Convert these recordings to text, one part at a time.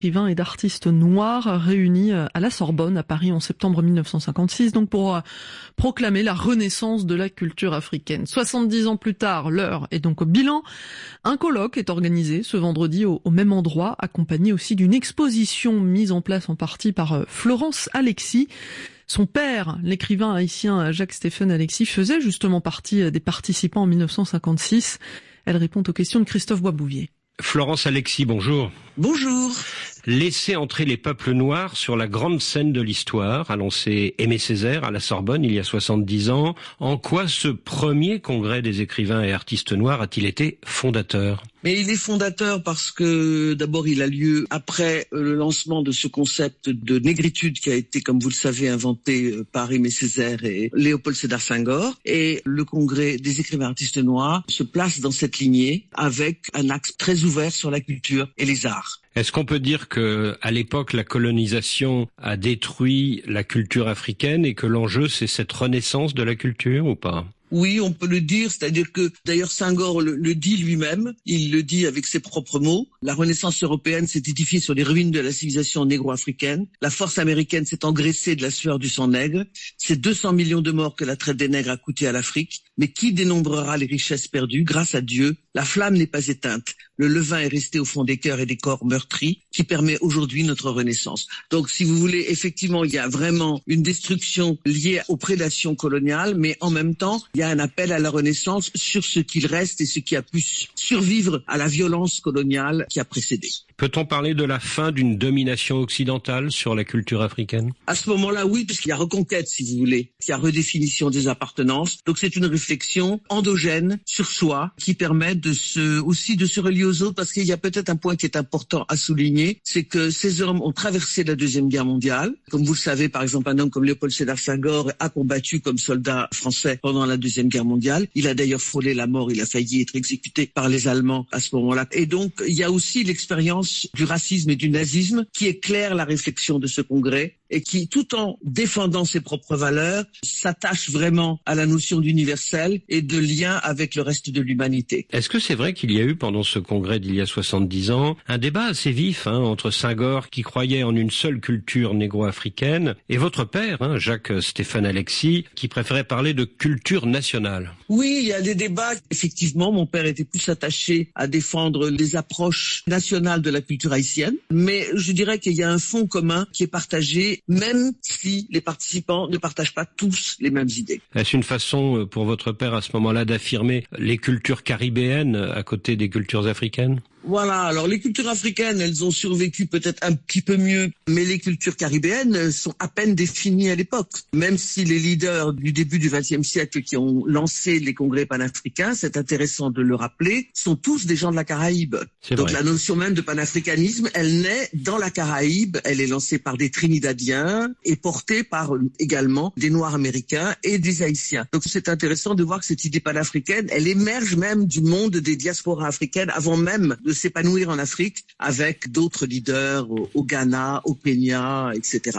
D'écrivains et d'artistes noirs réunis à la Sorbonne à Paris en septembre 1956, donc pour proclamer la renaissance de la culture africaine. 70 ans plus tard, l'heure est donc au bilan. Un colloque est organisé ce vendredi au même endroit, accompagné aussi d'une exposition mise en place en partie par Florence Alexis. Son père, l'écrivain haïtien Jacques-Stéphane Alexis, faisait justement partie des participants en 1956. Elle répond aux questions de Christophe Boisbouvier. Florence Alexis, bonjour. Bonjour. Laisser entrer les peuples noirs sur la grande scène de l'histoire, a lancé Aimé Césaire à la Sorbonne il y a 70 ans. En quoi ce premier congrès des écrivains et artistes noirs a-t-il été fondateur ? Mais il est fondateur parce que d'abord il a lieu après le lancement de ce concept de négritude qui a été, comme vous le savez, inventé par Aimé Césaire et Léopold Sédar Senghor. Et le congrès des écrivains artistes noirs se place dans cette lignée avec un axe très ouvert sur la culture et les arts. Est-ce qu'on peut dire que, à l'époque, la colonisation a détruit la culture africaine et que l'enjeu, c'est cette renaissance de la culture ou pas ? Oui, on peut le dire, c'est-à-dire que d'ailleurs Senghor le dit lui-même, il le dit avec ses propres mots. La Renaissance européenne s'est édifiée sur les ruines de la civilisation négro-africaine. La force américaine s'est engraissée de la sueur du sang nègre. C'est 200 millions de morts que la traite des nègres a coûté à l'Afrique. Mais qui dénombrera les richesses perdues ? Grâce à Dieu, la flamme n'est pas éteinte. Le levain est resté au fond des cœurs et des corps meurtris, qui permet aujourd'hui notre renaissance. Donc, si vous voulez, effectivement, il y a vraiment une destruction liée aux prédations coloniales, mais en même temps, il y a un appel à la renaissance sur ce qu'il reste et ce qui a pu survivre à la violence coloniale qui a précédé. Peut-on parler de la fin d'une domination occidentale sur la culture africaine ? À ce moment-là, oui, puisqu'il y a reconquête, si vous voulez. Il y a redéfinition des appartenances. Donc c'est une réflexion endogène sur soi qui permet aussi de se relier aux autres, parce qu'il y a peut-être un point qui est important à souligner, c'est que ces hommes ont traversé la Deuxième Guerre mondiale. Comme vous le savez, par exemple, un homme comme Léopold Sédar Senghor a combattu comme soldat français pendant la Deuxième Guerre mondiale. Il a d'ailleurs frôlé la mort, il a failli être exécuté par les Allemands à ce moment-là. Et donc, il y a aussi l'expérience du racisme et du nazisme qui éclaire la réflexion de ce congrès et qui, tout en défendant ses propres valeurs, s'attache vraiment à la notion d'universel et de lien avec le reste de l'humanité. Est-ce que c'est vrai qu'il y a eu, pendant ce congrès d'il y a 70 ans, un débat assez vif entre Senghor, qui croyait en une seule culture négro-africaine, et votre père, Jacques-Stéphane Alexis, qui préférait parler de culture nationale ? Oui, il y a des débats. Effectivement, mon père était plus attaché à défendre les approches nationales de la culture haïtienne, mais je dirais qu'il y a un fond commun qui est partagé, même si les participants ne partagent pas tous les mêmes idées. Est-ce une façon pour votre père à ce moment-là d'affirmer les cultures caribéennes à côté des cultures africaines ? Voilà, alors les cultures africaines, elles ont survécu peut-être un petit peu mieux, mais les cultures caribéennes sont à peine définies à l'époque. Même si les leaders du début du XXe siècle qui ont lancé les congrès panafricains, c'est intéressant de le rappeler, sont tous des gens de la Caraïbe. Donc la notion même de panafricanisme, elle naît dans la Caraïbe, elle est lancée par des Trinidadiens et portée par également des Noirs américains et des Haïtiens. Donc c'est intéressant de voir que cette idée panafricaine, elle émerge même du monde des diasporas africaines avant même de s'épanouir en Afrique avec d'autres leaders au Ghana, au Kenya, etc.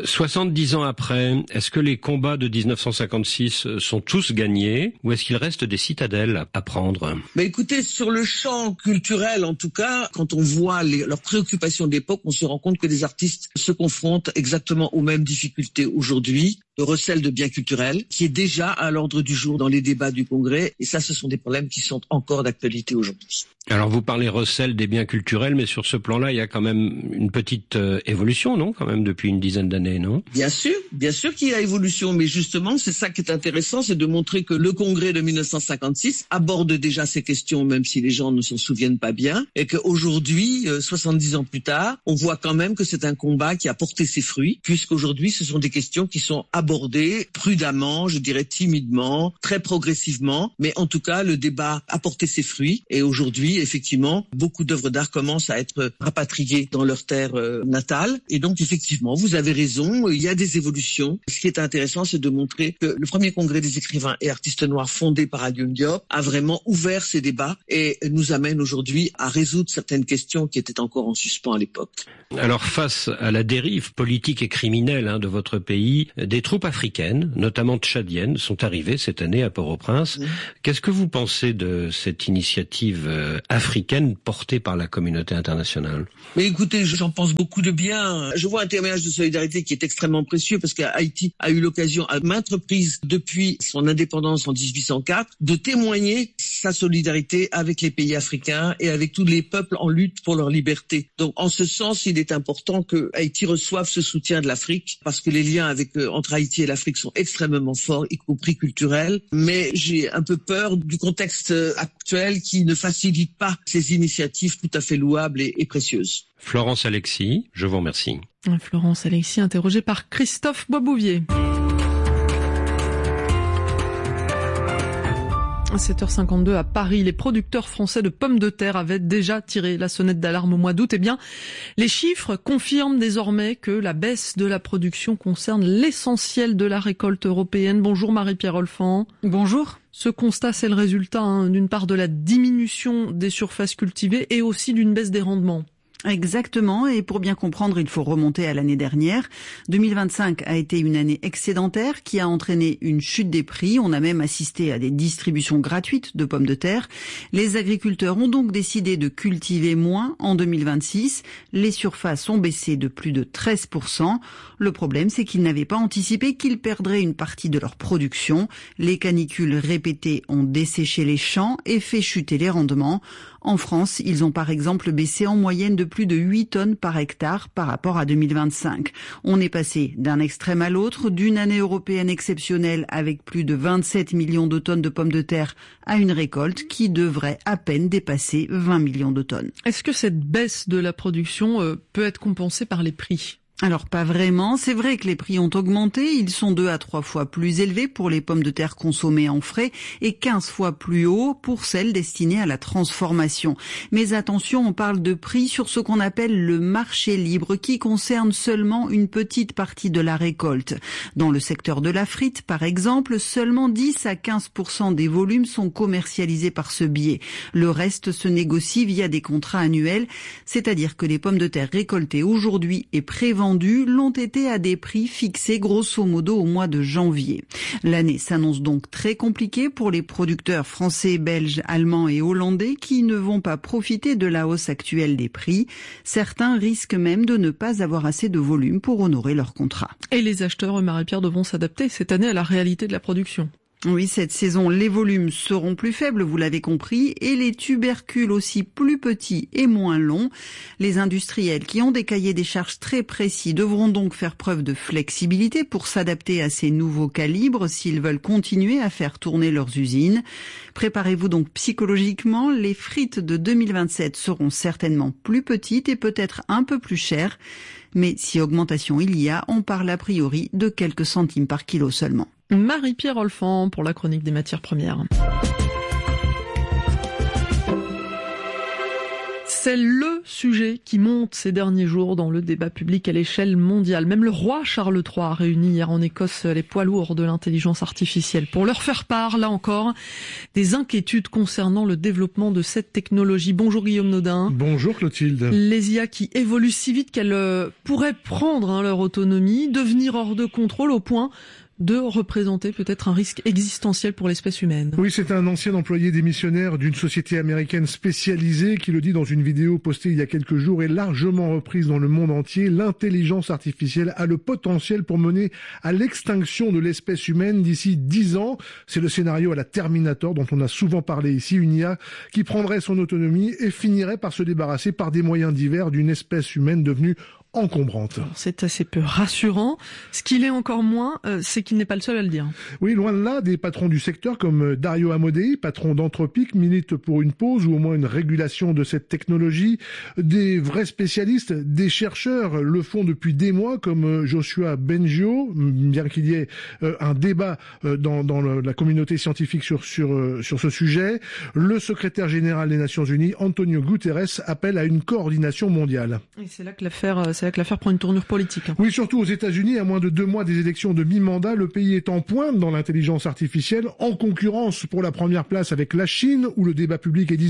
70 ans après, est-ce que les combats de 1956 sont tous gagnés ou est-ce qu'il reste des citadelles à prendre ? Mais écoutez, sur le champ culturel en tout cas, quand on voit leurs préoccupations d'époque, on se rend compte que les artistes se confrontent exactement aux mêmes difficultés aujourd'hui. Le recel de biens culturels, qui est déjà à l'ordre du jour dans les débats du Congrès. Et ça, ce sont des problèmes qui sont encore d'actualité aujourd'hui. Alors, vous parlez recel des biens culturels, mais sur ce plan-là, il y a quand même une petite évolution, non ? Quand même, depuis une dizaine d'années, non ? Bien sûr qu'il y a évolution, mais justement, c'est ça qui est intéressant, c'est de montrer que le Congrès de 1956 aborde déjà ces questions, même si les gens ne s'en souviennent pas bien, et qu'aujourd'hui, 70 ans plus tard, on voit quand même que c'est un combat qui a porté ses fruits, puisqu'aujourd'hui, ce sont des questions qui sont abordées prudemment, je dirais timidement, très progressivement, mais en tout cas, le débat a porté ses fruits, et aujourd'hui, effectivement, beaucoup d'œuvres d'art commencent à être rapatriées dans leur terre natale, et donc, effectivement, vous avez raison, il y a des évolutions. Ce qui est intéressant, c'est de montrer que le premier congrès des écrivains et artistes noirs fondé par Alioune Diop a vraiment ouvert ces débats et nous amène aujourd'hui à résoudre certaines questions qui étaient encore en suspens à l'époque. Alors, face à la dérive politique et criminelle de votre pays, des troupes africaines, notamment tchadiennes, sont arrivées cette année à Port-au-Prince. Qu'est-ce que vous pensez de cette initiative africaine portée par la communauté internationale? Mais écoutez, j'en pense beaucoup de bien. Je vois un témoignage de solidarité qui est extrêmement précieux parce qu'Haïti a eu l'occasion à maintes reprises depuis son indépendance en 1804 de témoigner sa solidarité avec les pays africains et avec tous les peuples en lutte pour leur liberté. Donc en ce sens, il est important que Haïti reçoive ce soutien de l'Afrique parce que les liens entre Haïti et l'Afrique sont extrêmement forts, y compris culturels. Mais j'ai un peu peur du contexte actuel qui ne facilite pas ces initiatives tout à fait louables et précieuses. Florence Alexis, je vous remercie. Florence Alexis, interrogée par Christophe Boisbouvier. À 7h52 à Paris, les producteurs français de pommes de terre avaient déjà tiré la sonnette d'alarme au mois d'août. Eh bien, les chiffres confirment désormais que la baisse de la production concerne l'essentiel de la récolte européenne. Bonjour Marie-Pierre Olfan. Bonjour. Ce constat, c'est le résultat d'une part de la diminution des surfaces cultivées et aussi d'une baisse des rendements. Exactement, et pour bien comprendre, il faut remonter à l'année dernière. 2025 a été une année excédentaire qui a entraîné une chute des prix. On a même assisté à des distributions gratuites de pommes de terre. Les agriculteurs ont donc décidé de cultiver moins en 2026. Les surfaces ont baissé de plus de 13%. Le problème, c'est qu'ils n'avaient pas anticipé qu'ils perdraient une partie de leur production. Les canicules répétées ont desséché les champs et fait chuter les rendements. En France, ils ont par exemple baissé en moyenne de plus de 8 tonnes par hectare par rapport à 2025. On est passé d'un extrême à l'autre, d'une année européenne exceptionnelle avec plus de 27 millions de tonnes de pommes de terre à une récolte qui devrait à peine dépasser 20 millions de tonnes. Est-ce que cette baisse de la production peut être compensée par les prix ? Alors pas vraiment, c'est vrai que les prix ont augmenté, ils sont 2 à 3 fois plus élevés pour les pommes de terre consommées en frais et 15 fois plus hauts pour celles destinées à la transformation. Mais attention, on parle de prix sur ce qu'on appelle le marché libre qui concerne seulement une petite partie de la récolte. Dans le secteur de la frite, par exemple, seulement 10 à 15% des volumes sont commercialisés par ce biais. Le reste se négocie via des contrats annuels, c'est-à-dire que les pommes de terre récoltées aujourd'hui et prévendues l'ont été à des prix fixés grosso modo au mois de janvier. L'année s'annonce donc très compliquée pour les producteurs français, belges, allemands et hollandais qui ne vont pas profiter de la hausse actuelle des prix. Certains risquent même de ne pas avoir assez de volume pour honorer leur contrat. Et les acheteurs, Marie-Pierre, devront s'adapter cette année à la réalité de la production. Oui, cette saison, les volumes seront plus faibles, vous l'avez compris, et les tubercules aussi plus petits et moins longs. Les industriels qui ont des cahiers des charges très précis devront donc faire preuve de flexibilité pour s'adapter à ces nouveaux calibres s'ils veulent continuer à faire tourner leurs usines. Préparez-vous donc psychologiquement, les frites de 2027 seront certainement plus petites et peut-être un peu plus chères. Mais si augmentation il y a, on parle a priori de quelques centimes par kilo seulement. Marie-Pierre Olfan pour la chronique des matières premières. C'est le sujet qui monte ces derniers jours dans le débat public à l'échelle mondiale. Même le roi Charles III a réuni hier en Écosse les poids lourds de l'intelligence artificielle pour leur faire part, là encore, des inquiétudes concernant le développement de cette technologie. Bonjour Guillaume Nodin. Bonjour Clotilde. Les IA qui évoluent si vite qu'elles pourraient prendre leur autonomie, devenir hors de contrôle au point de représenter peut-être un risque existentiel pour l'espèce humaine. Oui, c'est un ancien employé démissionnaire d'une société américaine spécialisée qui le dit dans une vidéo postée il y a quelques jours et largement reprise dans le monde entier. L'intelligence artificielle a le potentiel pour mener à l'extinction de l'espèce humaine d'ici 10 ans. C'est le scénario à la Terminator dont on a souvent parlé ici, une IA qui prendrait son autonomie et finirait par se débarrasser par des moyens divers d'une espèce humaine devenue encombrante. C'est assez peu rassurant. Ce qu'il est encore moins, c'est qu'il n'est pas le seul à le dire. Oui, loin de là, des patrons du secteur comme Dario Amodei, patron d'Anthropic, militent pour une pause ou au moins une régulation de cette technologie. Des vrais spécialistes, des chercheurs le font depuis des mois comme Joshua Bengio, bien qu'il y ait un débat dans la communauté scientifique sur ce sujet. Le secrétaire général des Nations Unies, Antonio Guterres, appelle à une coordination mondiale. Et c'est là que l'affaire prend une tournure politique. Oui, surtout aux États-Unis, à moins de 2 mois des élections de mi-mandat, le pays est en pointe dans l'intelligence artificielle, en concurrence pour la première place avec la Chine, où le débat public est, disons,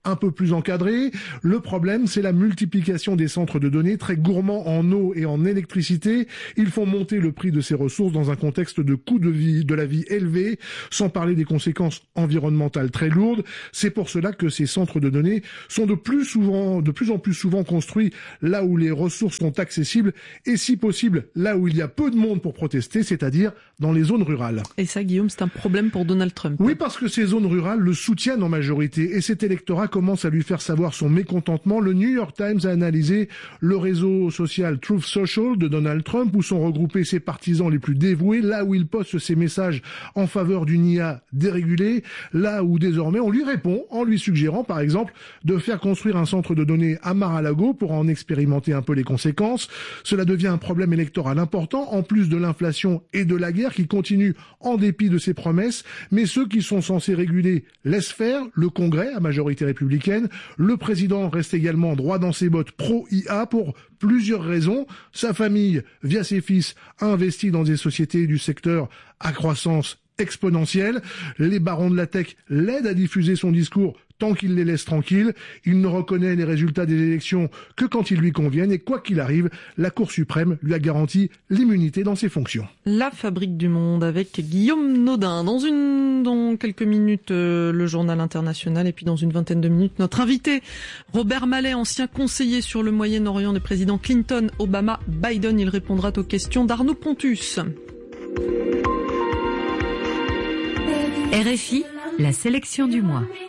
un peu plus encadré. Le problème, c'est la multiplication des centres de données très gourmands en eau et en électricité. Ils font monter le prix de ces ressources dans un contexte de coût de la vie élevé, sans parler des conséquences environnementales très lourdes. C'est pour cela que ces centres de données sont de plus en plus souvent construits là où les ressources sont accessibles et si possible là où il y a peu de monde pour protester, c'est-à-dire dans les zones rurales. Et ça, Guillaume, c'est un problème pour Donald Trump. Oui, parce que ces zones rurales le soutiennent en majorité et cet électorat commence à lui faire savoir son mécontentement. Le New York Times a analysé le réseau social Truth Social de Donald Trump où sont regroupés ses partisans les plus dévoués, là où il poste ses messages en faveur d'une IA dérégulée, là où désormais on lui répond en lui suggérant par exemple de faire construire un centre de données à Mar-a-Lago pour en expérimenter un peu les conséquences. Cela devient un problème électoral important en plus de l'inflation et de la guerre qui continue en dépit de ses promesses, mais ceux qui sont censés réguler laissent faire, le Congrès à majorité républicaine. Le président reste également droit dans ses bottes pro-IA pour plusieurs raisons. Sa famille, via ses fils, a investi dans des sociétés du secteur à croissance exponentielle. Les barons de la tech l'aident à diffuser son discours tant qu'il les laisse tranquilles. Il ne reconnaît les résultats des élections que quand ils lui conviennent et quoi qu'il arrive, la Cour suprême lui a garanti l'immunité dans ses fonctions. La Fabrique du Monde avec Guillaume Nodin. Dans quelques minutes, le journal international et puis dans une vingtaine de minutes, notre invité, Robert Mallet, ancien conseiller sur le Moyen-Orient des présidents Clinton, Obama, Biden. Il répondra aux questions d'Arnaud Pontus. RFI, la sélection du mois.